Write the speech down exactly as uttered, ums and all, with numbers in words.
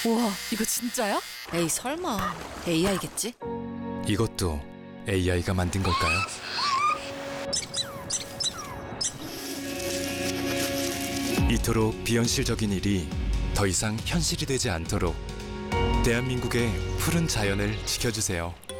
우와, 이거 진짜야? 에이 설마 에이아이겠지? 이것도 에이아이가 만든 걸까요? 이토록 비현실적인 일이 더 이상 현실이 되지 않도록 대한민국의 푸른 자연을 지켜주세요.